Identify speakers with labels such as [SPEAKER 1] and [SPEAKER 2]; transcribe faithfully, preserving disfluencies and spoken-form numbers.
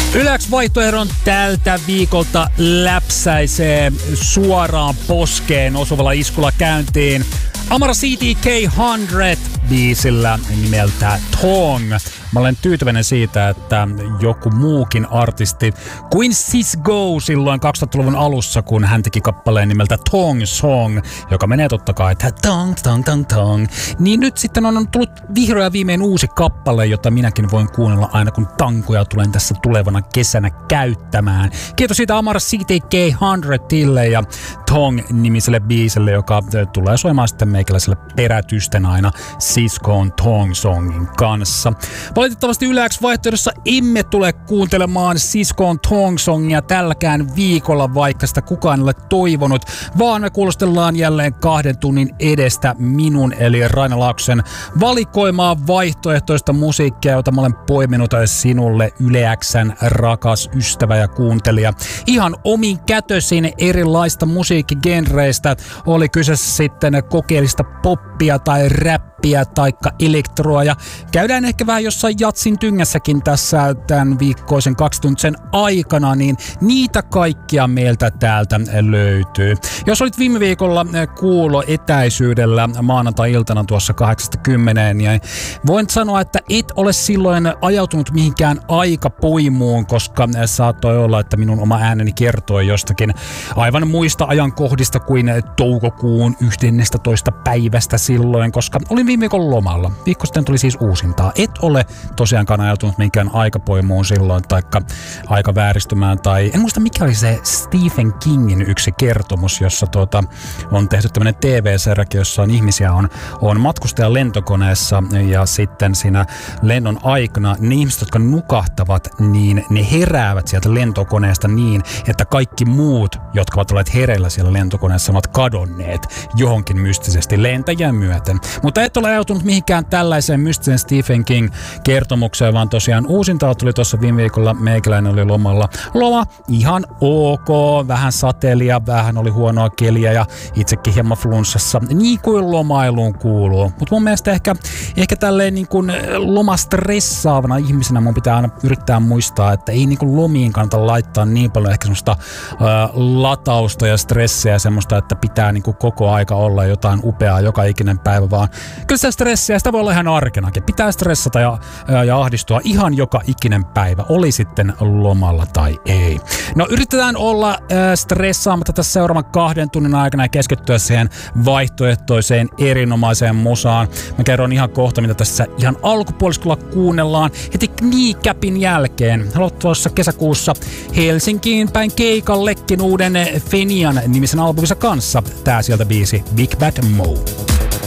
[SPEAKER 1] Yleäks vaihtoehdon tältä viikolta läpsäisee suoraan poskeen osuvalla iskulla käyntiin Amara C T K sata biisillä nimeltä Tong. Mä olen tyytyväinen siitä, että joku muukin artisti kuin Sis Go silloin kaksituhattaluvun alussa, kun hän teki kappaleen nimeltä Tong Song, joka menee totta kai, että tong, tong, tong, tong. Niin nyt sitten on tullut vihdoin viimein uusi kappale, jota minäkin voin kuunnella aina, kun tankoja tulen tässä tulevana kesänä käyttämään. Kiitos siitä Amara C T K sata ja Tong-nimiselle biiselle, joka tulee soimaan sitten meikäläiselle perätysten aina Siskoon Tong Songin kanssa. Valitettavasti Yleäks vaihtoehdossa emme tule kuuntelemaan Siskoon Tong Songia tälläkään viikolla, vaikka sitä kukaan ei ole toivonut, vaan me kuulostellaan jälleen kahden tunnin edestä minun eli Raina Laaksosen valikoimaa vaihtoehtoista musiikkia, jota mä olen poiminut sinulle Yleäksän rakas ystävä ja kuuntelija. Ihan omin kätösin erilaista musiikkigenreistä, oli kyseessä sitten kokeellista poppia tai räppiä taikka elektroa, ja käydään ehkä vähän jossain jatsin tyngässäkin tässä tämän viikkoisen kaksituntisen aikana, niin niitä kaikkia meiltä täältä löytyy. Jos olit viime viikolla kuulo etäisyydellä maanantai-iltana tuossa kahdeksasta kymmeneen, niin voin sanoa, että et ole silloin ajautunut mihinkään aikapoimuun, koska saattoi olla, että minun oma ääneni kertoi jostakin aivan muista ajankohdista kuin toukokuun yhdestoista päivästä silloin, koska olin viime viikon lomalla. Viikko sitten tuli siis uusintaa. Et ole tosiaankaan ajautunut minkään aikapoimuun silloin, taikka aikavääristymään, tai en muista mikä oli se Stephen Kingin yksi kertomus, jossa tuota, on tehty tämmöinen T V-sarjakin, jossa on ihmisiä on, on matkustaja lentokoneessa, ja sitten siinä lennon aikana ne ihmiset, jotka nukahtavat, niin ne heräävät sieltä lentokoneesta niin, että kaikki muut, jotka ovat olleet hereillä siellä lentokoneessa, ovat kadonneet johonkin mystisesti lentäjän myöten. Mutta et ole ajautunut mihinkään tällaiseen mystisen Stephen King-kertomukseen, vaan tosiaan uusinta tuli tuossa viime viikolla, meikäläinen oli lomalla. Loma ihan ok, vähän sateelia, vähän oli huonoa keliä ja itsekin hieman flunssassa, niin kuin lomailuun kuuluu. Mutta mun mielestä ehkä, ehkä tälleen niin kuin lomastressaavana ihmisenä mun pitää aina yrittää muistaa, että ei niin kuin lomiin kannata laittaa niin paljon ehkä semmoista ää, latausta ja stressiä ja semmoista, että pitää niin kuin koko aika olla jotain upeaa joka ikinen päivä, vaan kyllä sitä stressiä, sitä voi olla ihan arkenakin. Pitää stressata ja, ja, ja ahdistua ihan joka ikinen päivä, oli sitten lomalla tai ei. No yritetään olla äh, stressaamatta tässä seuraavan kahden tunnin aikana ja keskittyä siihen vaihtoehtoiseen erinomaiseen musaan. Mä kerron ihan kohta, mitä tässä ihan alkupuoliskolla kuunnellaan heti Kneecapin jälkeen. Haluat tuossa kesäkuussa Helsinkiin päin keikallekin uuden Fenian nimisen albuminsa kanssa. Tää sieltä biisi Big Bad Mo.